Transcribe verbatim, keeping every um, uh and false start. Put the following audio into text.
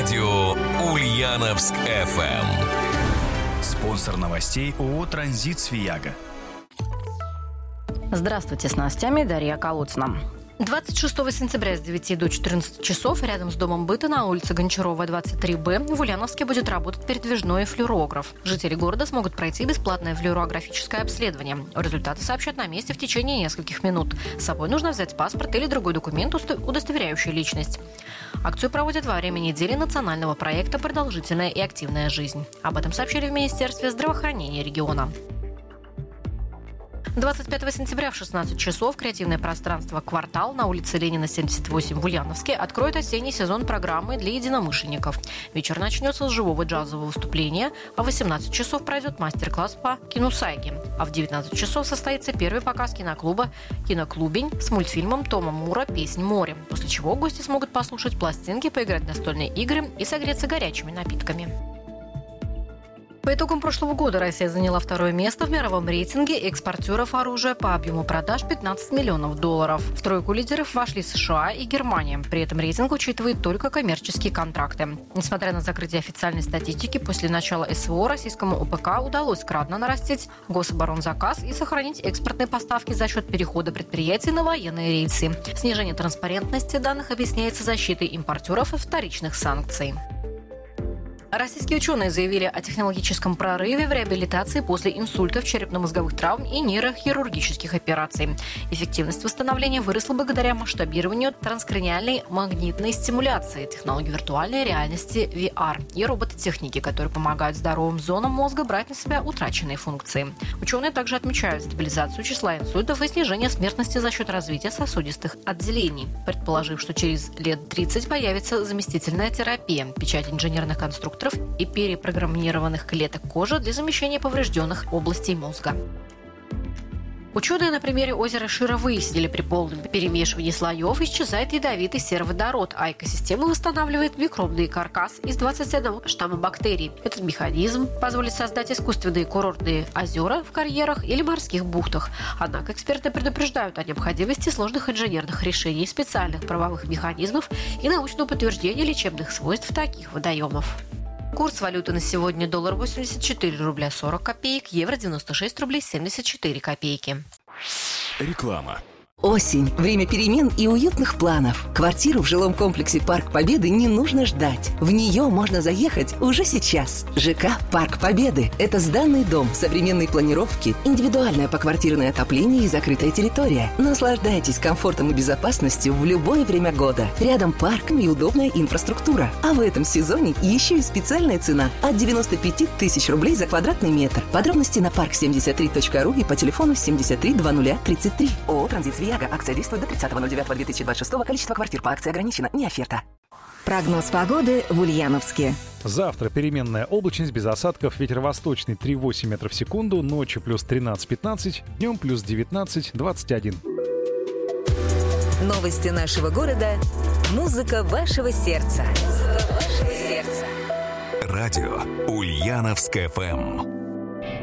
Радио Ульяновск эф эм. Спонсор новостей ООО «Транзит Свияга». Здравствуйте, с новостями Дарья Колодцина. двадцать шестого сентября с девяти до четырнадцати часов рядом с домом быта на улице Гончарова, двадцать три бэ в Ульяновске будет работать передвижной флюорограф. Жители города смогут пройти бесплатное флюорографическое обследование. Результаты сообщат на месте в течение нескольких минут. С собой нужно взять паспорт или другой документ, удостоверяющий личность. Акцию проводят во время недели национального проекта «Продолжительная и активная жизнь». Об этом сообщили в Министерстве здравоохранения региона. двадцать пятого сентября в шестнадцать часов креативное пространство «Квартал» на улице Ленина, семьдесят восемь в Ульяновске откроет осенний сезон программы для единомышленников. Вечер начнется с живого джазового выступления, а в восемнадцать часов пройдет мастер-класс по киносайге. А в девятнадцать часов состоится первый показ киноклуба «Киноклубень» с мультфильмом Тома Мура «Песнь моря», после чего гости смогут послушать пластинки, поиграть в настольные игры и согреться горячими напитками. По итогам прошлого года Россия заняла второе место в мировом рейтинге экспортеров оружия по объему продаж пятнадцать миллионов долларов. В тройку лидеров вошли США и Германия. При этом рейтинг учитывает только коммерческие контракты. Несмотря на закрытие официальной статистики, после начала СВО российскому ОПК удалось кратно нарастить гособоронзаказ и сохранить экспортные поставки за счет перехода предприятий на военные рельсы. Снижение транспарентности данных объясняется защитой импортеров от вторичных санкций. Российские ученые заявили о технологическом прорыве в реабилитации после инсультов, черепно-мозговых травм и нейрохирургических операций. Эффективность восстановления выросла благодаря масштабированию транскраниальной магнитной стимуляции, технологии виртуальной реальности ви ар и робототехники, которые помогают здоровым зонам мозга брать на себя утраченные функции. Ученые также отмечают стабилизацию числа инсультов и снижение смертности за счет развития сосудистых отделений, предположив, что через лет тридцать появится заместительная терапия, печать инженерных конструкторов и перепрограммированных клеток кожи для замещения поврежденных областей мозга. Ученые на примере озера Шира выяснили, при полном перемешивании слоев исчезает ядовитый сероводород, а экосистема восстанавливает микробный каркас из двадцати одного штамма бактерий. Этот механизм позволит создать искусственные курортные озера в карьерах или морских бухтах. Однако эксперты предупреждают о необходимости сложных инженерных решений, специальных правовых механизмов и научного подтверждения лечебных свойств таких водоемов. Курс валюты на сегодня: доллар восемьдесят четыре рубля сорок копеек, евро девяносто шесть рублей семьдесят четыре копейки. Реклама. Осень. Время перемен и уютных планов. Квартиру в жилом комплексе «Парк Победы» не нужно ждать. В нее можно заехать уже сейчас. ЖК «Парк Победы» – это сданный дом, современной планировки, индивидуальное поквартирное отопление и закрытая территория. Наслаждайтесь комфортом и безопасностью в любое время года. Рядом парк и удобная инфраструктура. А в этом сезоне еще и специальная цена от девяноста пяти тысяч рублей за квадратный метр. Подробности на парк семьдесят три точка ру и по телефону семьдесят три двадцать тридцать три. ООО «Транзит Свияга». Акция действует до тридцатого ноль девятого две тысячи двадцать шестого. Количество квартир по акции ограничено. Не оферта. Прогноз погоды в Ульяновске. Завтра переменная облачность, без осадков, ветер восточный три целых восемь метров в секунду, ночью плюс тринадцать пятнадцать, днем плюс девятнадцать двадцать один. Новости нашего города. Музыка вашего сердца. Музыка вашего сердца. Радио Ульяновск эф эм.